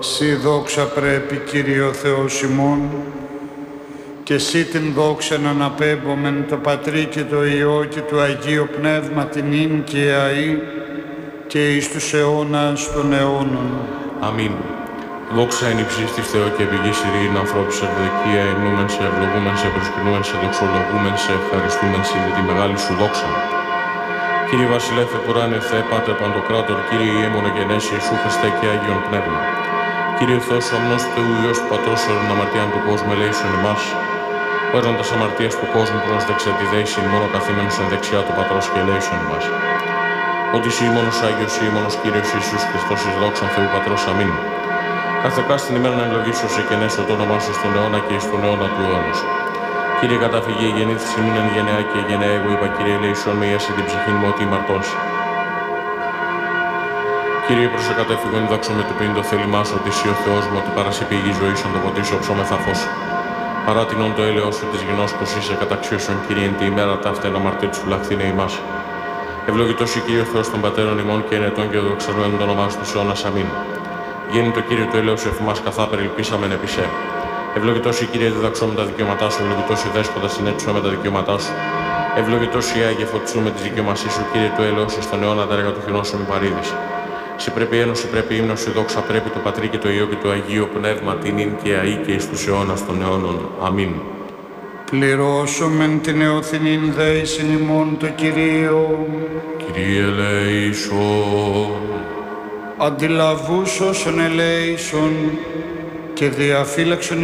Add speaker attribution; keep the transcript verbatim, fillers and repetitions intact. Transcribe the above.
Speaker 1: Συ δόξα πρέπει, Κύριε ο Θεός ημών, και Συ την δόξα να αναπέμπομεν το Πατρί και το Υιό και το Αγίο Πνεύμα την ίν και αΐ και εις τους αιώνας των αιώνων.
Speaker 2: Αμήν. Δόξα εν υψής της Θεό και πηγής ειρήνη ανθρώπους ευδοκία, ενούμεν σε, ευλογούμεν σε, προσκυνούμεν σε, δοξολογούμεν σε, ευχαριστούμεν σε για τη μεγάλη σου δόξα. Κύριε Βασιλεύε Πουράνε Θεέ, Πάτερ Παντοκράτορ, Κύριε Ιέμονο Γενέση, Ιησού Χριστέ και Άγιον Πνεύμα. Κύριε Θεός ο αμνός του Θεού, Υιός του Πατρός, όρων αμαρτίαν του κόσμου, ελέησον ημάς. Ο έρωτας αμαρτίας του κόσμου πρόσδεξε τη δέηση μόνο καθήμενος εν δεξιά του Πατρός και ελέησον ημάς. Ότι Συ μόνος Άγιος, Συ μόνος Κύριος Ιησούς Χριστός, εις δόξαν Θεού Πατρός, αμήν. Κάθε κάστην ημέραν ευλογήσω σε και νέσω το όνομά σου στον αιώνα και εις τον αιώνα του αιώνος. Κύριε καταφυγή, η γεννήθηση μην εν γενεά και γενεά, εγώ είπα, Κύριε, ελέησον με ιασύ την ψυχήν μου ότι ημαρτώνσει. Κύριε, προσεκατέφυγον δόξο με του πίν το θέλημά σου, ότι Συ ο Θεός μου, ότι παρασύ πηγή ζωής, αν το ποτίσω ψώμεθα φως. Παράτηνον το έλεος σου της γινός πως είσαι καταξίωσον, Κύριε, εν τη ημέρα ταύτα εν αμαρτία σου λαχθήνε ημάς. Ευλογητός η Κύριε Θεός των πατέρων ημών και ενετών και δοξασμένων το όνομά σου της αιώνας, αμήν. Γέννη το Κύριο το έλεος εφημάς καθά περιλπίσαμεν επί σε. Ευλογητός η Κύριε διδαξώ τα δικαιώματά σου, ευλογητός η Δέσποτα συνέτσω με τα δικαιώματά σου. Ευλογητός η Άγιε φωτισού με τις δικαιωμασίες σου, Κύριε το έλεος εις τον αιώνα τα έργα του χειρός σου μη παρήδης. Συ πρέπει ένωση, πρέπει ύμνος, η δόξα πρέπει το Πατρί και το Υιό και το Αγίο Πνεύμα την ίν και αΐ και εις τους αιώνας των αιώνων. Αμήν.
Speaker 1: Πληρώσομεν την εωθηνήν δέησιν ημών το Κυρίο.
Speaker 2: Κύριε ελέησον.
Speaker 1: Αντιλαβούς όσων ελέησον και διαφύλαξον